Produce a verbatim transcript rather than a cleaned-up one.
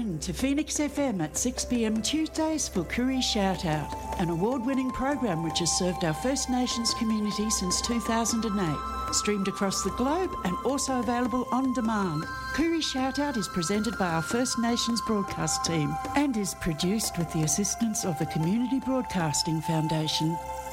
in to Phoenix F M at six p m Tuesdays for Koori Shout Out, an award-winning program which has served our First Nations community since two thousand eight. Streamed across the globe and also available on demand. Koori Shout Out is presented by our First Nations broadcast team and is produced with the assistance of the Community Broadcasting Foundation.